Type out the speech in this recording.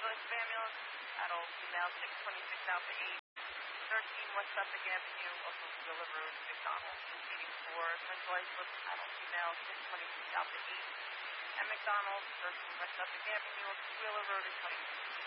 Executive Ambulance, adult female 626 Alpha 8, 13 West Suffolk Avenue, also Wheeler Road, McDonald. Proceeding for centralized lift, adult female 626 Alpha 8, and McDonald, 13 West Suffolk Avenue, Wheeler Road, and 22.